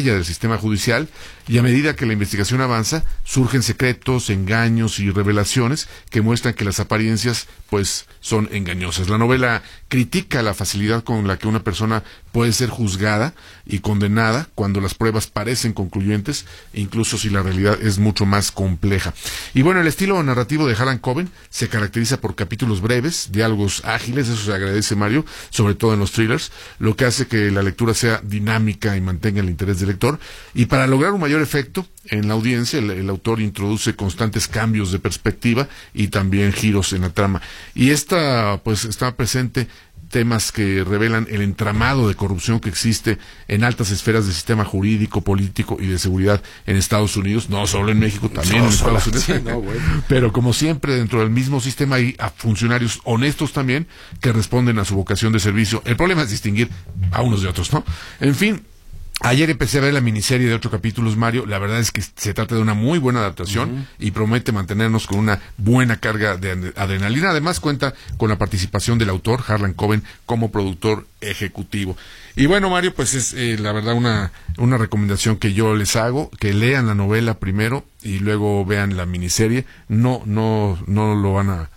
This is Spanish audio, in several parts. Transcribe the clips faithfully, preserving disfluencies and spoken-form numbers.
falla del sistema judicial, y a medida que la investigación avanza, surgen secretos, engaños y revelaciones que muestran que las apariencias, pues, son engañosas. La novela critica la facilidad con la que una persona puede ser juzgada y condenada cuando las pruebas parecen concluyentes, incluso si la realidad es mucho más compleja. Y bueno, el estilo narrativo de Harlan Coben se caracteriza por capítulos breves, diálogos ágiles, eso se agradece, Mario, sobre todo en los thrillers, lo que hace que la lectura sea dinámica y mantenga el interés del lector. Y para lograr un mayor efecto en la audiencia, el, el autor introduce constantes cambios de perspectiva y también giros en la trama. Y esta, pues, está presente temas que revelan el entramado de corrupción que existe en altas esferas del sistema jurídico, político y de seguridad en Estados Unidos, no solo en México, también no, en Estados Unidos. Sí, no, bueno. Pero como siempre, dentro del mismo sistema hay a funcionarios honestos también que responden a su vocación de servicio. El problema es distinguir a unos de otros, ¿no? En fin, ayer empecé a ver la miniserie de ocho capítulos, Mario. La verdad es que se trata de una muy buena adaptación uh-huh. y promete mantenernos con una buena carga de adrenalina. Además cuenta con la participación del autor, Harlan Coben, como productor ejecutivo. Y bueno, Mario, pues es eh, la verdad una una recomendación que yo les hago, que lean la novela primero y luego vean la miniserie. No no no lo van a,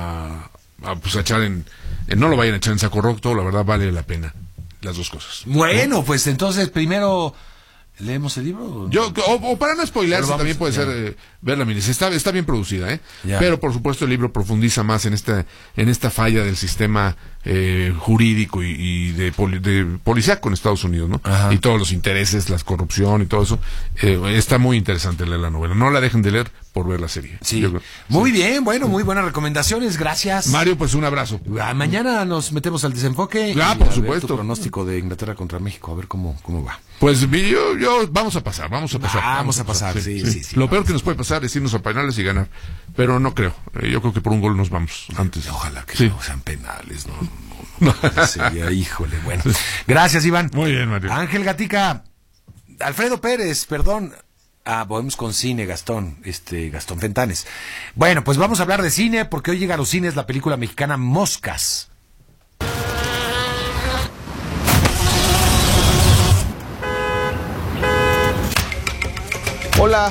a, a, pues a echar en, en no lo vayan a echar en saco roto. La verdad vale la pena las dos cosas. Bueno, pues entonces primero leemos el libro. Yo o, o para no spoilearse también puede ya. ser eh, ver la miniserie. Está, está bien producida, ¿eh? Ya. Pero por supuesto el libro profundiza más en esta en esta falla del sistema eh, jurídico y, y de, poli, de policíaco en Estados Unidos, ¿no? Ajá. Y todos los intereses, la corrupción y todo eso. Eh, está muy interesante leer la novela. No la dejen de leer por ver la serie. Sí. Yo, muy sí. bien, bueno, muy buenas recomendaciones, gracias. Mario, pues un abrazo. Ah, mañana nos metemos al desenfoque. Ah, y por a supuesto. Ver tu pronóstico de Inglaterra contra México, a ver cómo cómo va. Pues yo, yo vamos a pasar, vamos a pasar. Vamos, vamos a pasar, pasar. Sí, sí, sí, sí. Lo peor que nos puede pasar es irnos a penales y ganar, pero no creo. Yo creo que por un gol nos vamos antes. Ojalá que sí. no sean penales, no. no, no sería, híjole, bueno. Gracias, Iván. Muy bien, Mario. Ángel Gatica, Alfredo Pérez, perdón. Ah, volvemos con cine, Gastón, este, Gastón Fentanes. Bueno, pues vamos a hablar de cine, porque hoy llega a los cines la película mexicana Moscas. Hola.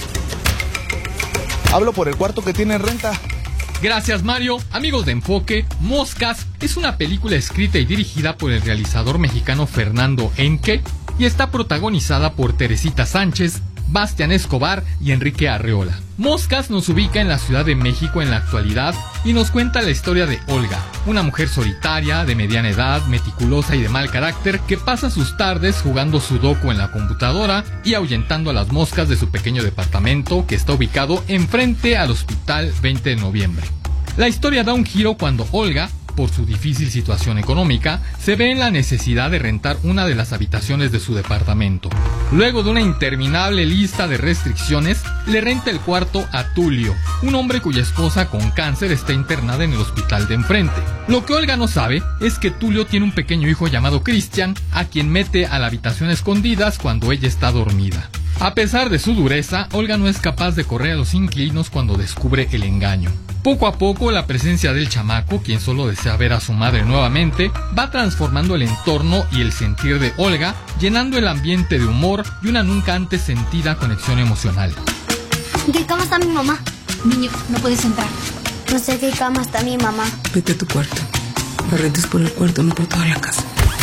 Hablo por el cuarto que tiene en renta. Gracias, Mario. Amigos de Enfoque, Moscas es una película escrita y dirigida por el realizador mexicano Fernando Henke y está protagonizada por Teresita Sánchez, Bastián Escobar y Enrique Arreola. Moscas nos ubica en la Ciudad de México en la actualidad y nos cuenta la historia de Olga, una mujer solitaria, de mediana edad, meticulosa y de mal carácter que pasa sus tardes jugando sudoku en la computadora y ahuyentando a las moscas de su pequeño departamento que está ubicado enfrente al Hospital veinte de noviembre. La historia da un giro cuando Olga, por su difícil situación económica, se ve en la necesidad de rentar una de las habitaciones de su departamento. Luego de una interminable lista de restricciones, le renta el cuarto a Tulio, un hombre cuya esposa con cáncer está internada en el hospital de enfrente. Lo que Olga no sabe es que Tulio tiene un pequeño hijo llamado Cristian, a quien mete a la habitación a escondidas cuando ella está dormida. A pesar de su dureza, Olga no es capaz de correr a los inquilinos cuando descubre el engaño. Poco a poco, la presencia del chamaco, quien solo desea ver a su madre nuevamente, va transformando el entorno y el sentir de Olga, llenando el ambiente de humor y una nunca antes sentida conexión emocional. ¿En qué cama está mi mamá? Niño, no puedes entrar. No sé qué cama está mi mamá. Vete a tu cuarto. No rentes por el cuarto, no por toda la casa.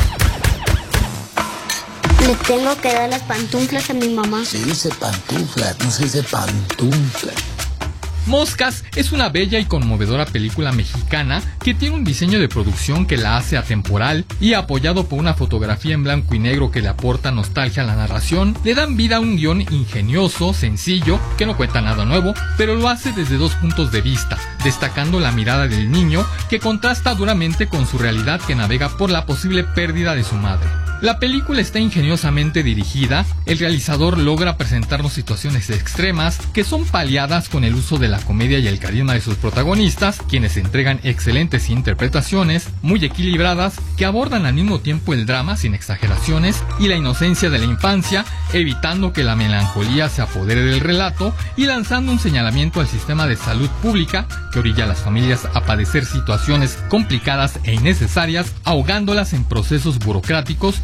Le tengo que dar las pantuflas a mi mamá. Se dice pantuflas, no se dice pantuflas. Moscas es una bella y conmovedora película mexicana que tiene un diseño de producción que la hace atemporal y, apoyado por una fotografía en blanco y negro que le aporta nostalgia a la narración, le dan vida a un guión ingenioso, sencillo, que no cuenta nada nuevo, pero lo hace desde dos puntos de vista, destacando la mirada del niño que contrasta duramente con su realidad que navega por la posible pérdida de su madre. La película está ingeniosamente dirigida, el realizador logra presentarnos situaciones extremas que son paliadas con el uso de la comedia y el carisma de sus protagonistas, quienes entregan excelentes interpretaciones, muy equilibradas, que abordan al mismo tiempo el drama sin exageraciones y la inocencia de la infancia, evitando que la melancolía se apodere del relato y lanzando un señalamiento al sistema de salud pública que orilla a las familias a padecer situaciones complicadas e innecesarias, ahogándolas en procesos burocráticos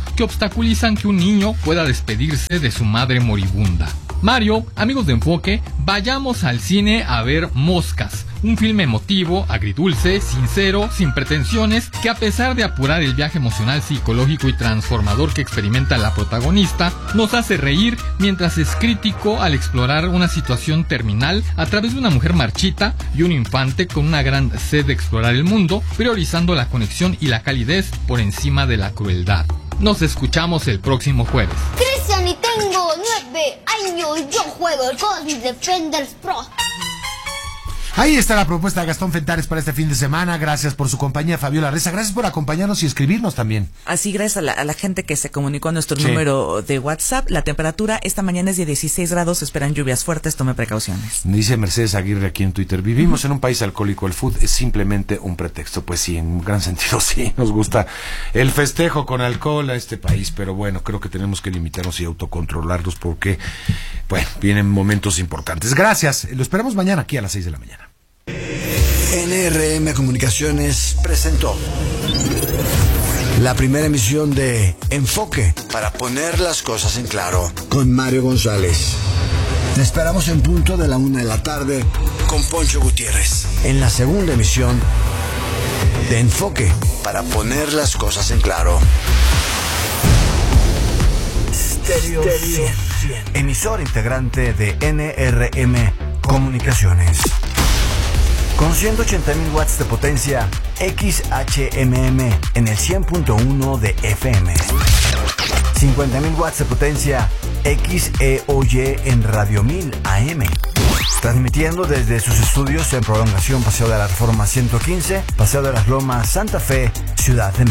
que obstaculizan que un niño pueda despedirse de su madre moribunda. Mario, amigos de Enfoque, vayamos al cine a ver Moscas, un filme emotivo, agridulce, sincero, sin pretensiones, que a pesar de apurar el viaje emocional, psicológico y transformador que experimenta la protagonista, nos hace reír mientras es crítico al explorar una situación terminal a través de una mujer marchita y un infante con una gran sed de explorar el mundo, priorizando la conexión y la calidez por encima de la crueldad. Nos escuchamos el próximo jueves. Cristian, y tengo nueve años. Yo juego el Cosmic Defenders Pro. Ahí está la propuesta de Gastón Fentanes para este fin de semana. Gracias por su compañía, Fabiola Reza. Gracias por acompañarnos y escribirnos también. Así, gracias a la, a la gente que se comunicó a nuestro Sí. número de WhatsApp. La temperatura esta mañana es de dieciséis grados. Esperan lluvias fuertes. Tome precauciones. Dice Mercedes Aguirre aquí en Twitter: vivimos en un país alcohólico. El food es simplemente un pretexto. Pues sí, en un gran sentido sí. Nos gusta el festejo con alcohol a este país. Pero bueno, creo que tenemos que limitarnos y autocontrolarlos porque, bueno, vienen momentos importantes. Gracias. Lo esperamos mañana aquí a las seis de la mañana. N R M Comunicaciones presentó la primera emisión de Enfoque, para poner las cosas en claro, con Mario González. Te esperamos en punto de la una de la tarde con Poncho Gutiérrez, en la segunda emisión de Enfoque, para poner las cosas en claro. Stereo cien, emisor integrante de N R M Comunicaciones. Con ciento ochenta mil watts de potencia, X H M M en el cien punto uno de F M. cincuenta mil watts de potencia, X E O Y en Radio mil A M. Transmitiendo desde sus estudios en Prolongación Paseo de la Reforma ciento quince, Paseo de las Lomas, Santa Fe, Ciudad de México.